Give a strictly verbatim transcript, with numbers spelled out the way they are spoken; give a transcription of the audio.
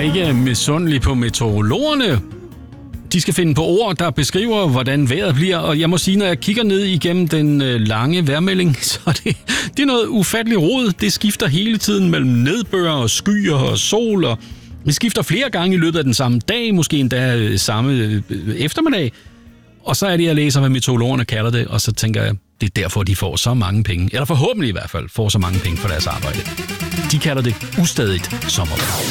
ikke misundelig på meteorologerne. De skal finde på ord, der beskriver, hvordan vejret bliver, og jeg må sige, når jeg kigger ned igennem den lange vejrmelding, så er det, det er noget ufatteligt rod. Det skifter hele tiden mellem nedbør og skyer og sol, og det skifter flere gange i løbet af den samme dag, måske endda samme eftermiddag. Og så er det, jeg læser, hvad meteorologerne kalder det, og så tænker jeg, det er derfor, de får så mange penge, eller forhåbentlig i hvert fald får så mange penge for deres arbejde. De kalder det ustadigt sommervejr.